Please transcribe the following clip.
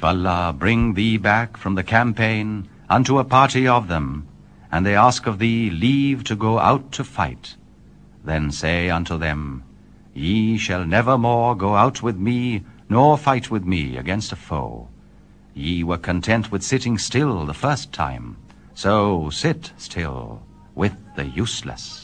If Allah bring thee back from the campaign unto a party of them, and they ask of thee leave to go out to fight, then say unto them, Ye shall never more go out with me, nor fight with me against a foe. Ye were content with sitting still the first time, so sit still with the useless.